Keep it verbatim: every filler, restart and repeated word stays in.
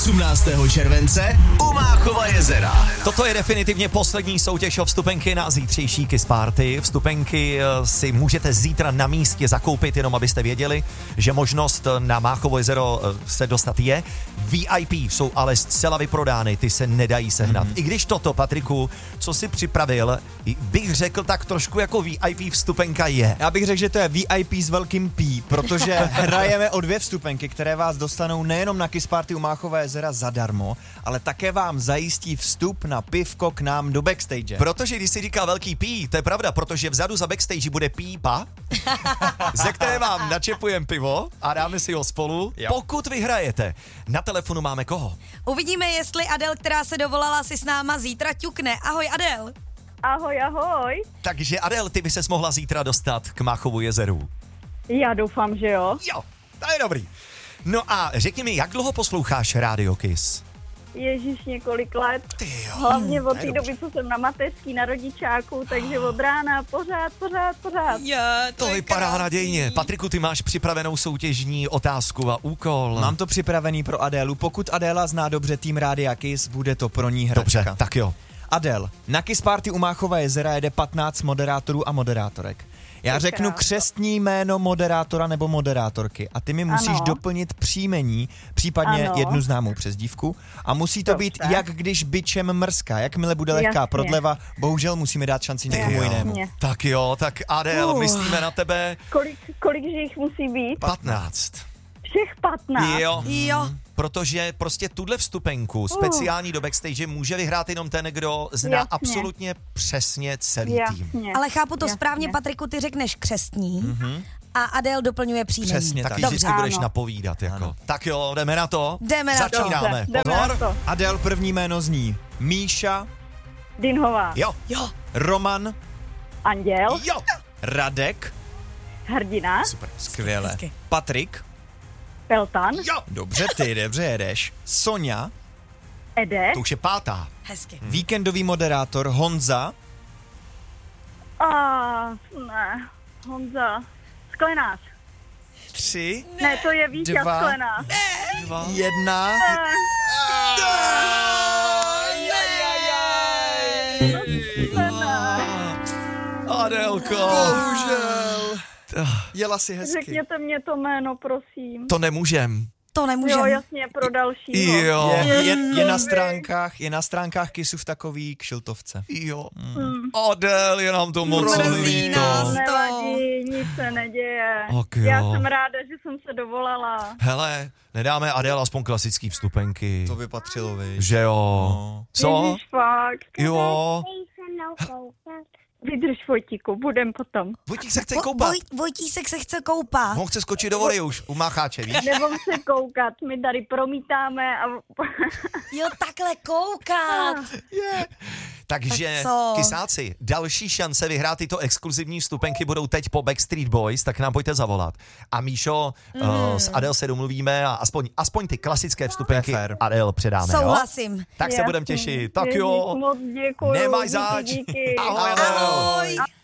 osmnáctého července u Máchova jezera. Toto je definitivně poslední soutěž o vstupenky na zítřejší Kiss Party. Vstupenky si můžete zítra na místě zakoupit, jenom abyste věděli, že možnost na Máchovo jezero se dostat je. V I P jsou ale zcela vyprodány, ty se nedají sehnat. Mm. I když toto, Patriku, co si připravil, bych řekl tak trošku jako V I P vstupenka je. Já bych řekl, že to je V I P s velkým P, protože hrajeme o dvě vstupenky, které vás dostanou nejenom na Kiss Party u Máchova jezera zadarmo, ale také vám zajistí vstup na pivko k nám do backstage. Protože když si říká velký P, to je pravda, protože vzadu za backstage bude pípa, ze které vám načepujeme pivo a dáme si ho spolu, jo. Pokud vyhrajete. Na telefonu máme koho? Uvidíme, jestli Adel, která se dovolala, si s náma zítra ťukne. Ahoj, Adel. Ahoj, ahoj. Takže Adel, ty by ses mohla zítra dostat k Máchovu jezeru. Já doufám, že jo. Jo, to je dobrý. No a řekni mi, jak dlouho posloucháš Radio Kiss? Ježíš, několik let. Tyjo, Hlavně od té dobře. doby, co jsem na mateřský, na rodičáku, takže od rána pořád, pořád, pořád. Já, To vypadá nadějně. Patriku, ty máš připravenou soutěžní otázku a úkol. Mám to připravený pro Adélu. Pokud Adéla zná dobře tým Rádia Kiss, bude to pro ní hračka. Dobře, tak jo. Adel, na Kiss Party u Máchova jezera jede patnáct moderátorů a moderátorek. Já Tak řeknu krásno. křestní jméno moderátora nebo moderátorky a ty mi musíš Ano. doplnit příjmení, případně Ano. jednu známou přezdívku a musí to Dobře. být jak když bičem mrská. Jakmile bude lehká Jasně. prodleva, bohužel musíme dát šanci někomu Jo. jinému. Jasně. Tak jo, tak Adel, Uh. myslíme na tebe Kolik, kolik že jich musí být? patnáct. Všech patnáct. Jo. Jo. Protože prostě tuhle vstupenku speciální do backstage může vyhrát jenom ten, kdo zná Jasně. absolutně přesně celý tým. Jasně. Ale chápu to Jasně. správně, Patriku, ty řekneš křestní mm-hmm. a Adel doplňuje příjmení. Přesně Tak tak. ty Dobře. vždycky budeš Ano. napovídat. Jako. Ano. Tak jo, jdeme na to. Jdeme na to. Začínáme. Dobře, jdeme na to. Adel, první jméno zní Míša, Dinhová. Jo, Jo. Roman, Anděl. jo. Radek, Hrdina. Super. skvěle, Hezky. Patrik, Peltan. Jo. dobře ty, dobře jedeš, Sonja, Ede. To už je pátá. Hezky. víkendový moderátor Honza, A ne. Honza. Sklenář. tři, Ne, to je Víťa Dva. Sklenář. Dva. jedna. Adelko. Bohužel. Jela si hezky. Řekněte mě to jméno, prosím. To nemůžem. To Jo, nemůžeme. jasně, pro dalšího. Jo. Je, je, je, na stránkách, je na stránkách Kissu v takový kšiltovce. Jo. Mm. Adel, je nám to moc Mrzí líto. nás. Nevadí, nic se neděje. Ok, jo. Já jsem ráda, že jsem se dovolala. Hele, nedáme Adel aspoň klasický vstupenky. To by patřilo, víš. Že jo. No. Co? Ježíš, fakt. Jo. Vydrž, Vojtíku, budem potom. Vojtík se chce Vo- koupat. Voj, Vojtísek se chce koupat. On chce skočit do vody už, u Mácháče, víš? Nebom se koukat, my tady promítáme a... Jo, takhle koukat. Takže, Tak co? kysáci, další šance vyhrát tyto exkluzivní vstupenky budou teď po Backstreet Boys, tak nám pojďte zavolat. A Míšo, mm. uh, s Adel se domluvíme a aspoň, aspoň ty klasické vstupenky Fair. Adel předáme, Souhlasím. jo? Tak se Jasný. budeme těšit. Tak Ježíš, jo, moc děkuju. nemáš díky, zač. díky. Ahoj, Adel. Ahoj.